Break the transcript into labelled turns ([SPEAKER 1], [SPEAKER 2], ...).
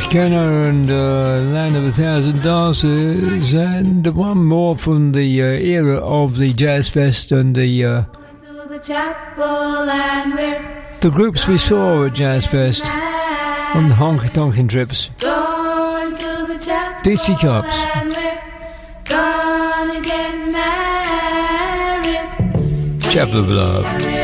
[SPEAKER 1] Kenner and Land of a Thousand Dances, and one more from the era of the Jazz Fest and the groups we saw at Jazz Fest on the honky tonkin' trips. DC Cups. Chapel of Love.